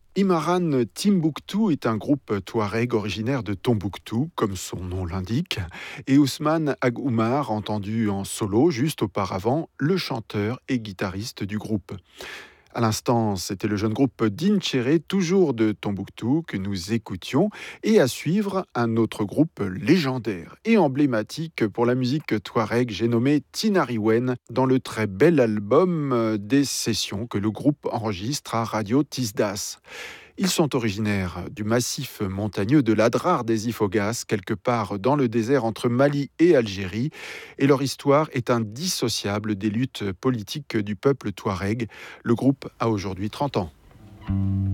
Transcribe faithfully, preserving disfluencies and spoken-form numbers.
Imaran Timbuktu est un groupe touareg originaire de Tombouctou, comme son nom l'indique, et Ousmane Ag Oumar, entendu en solo juste auparavant, le chanteur et guitariste du groupe. À l'instant, c'était le jeune groupe d'Inchéré, toujours de Tombouctou, que nous écoutions, et à suivre un autre groupe légendaire et emblématique pour la musique touareg, j'ai nommé Tinariwen, dans le très bel album euh, des sessions que le groupe enregistre à Radio Tisdas. Ils sont originaires du massif montagneux de l'Adrar des Ifoghas, quelque part dans le désert entre Mali et Algérie, et leur histoire est indissociable des luttes politiques du peuple touareg. Le groupe a aujourd'hui trente ans.